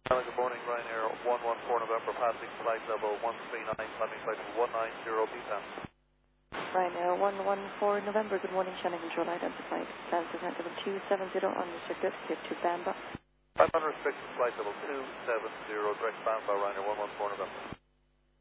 Good morning, Ryanair 114 November, passing flight level 139, climbing flight 190 P10. Ryanair 114 November, good morning, Shannon Control identified. Plan present level 270, unrestricted, clear to Bamba. 500 restricted, flight level 270, direct bound by Ryanair 114 November.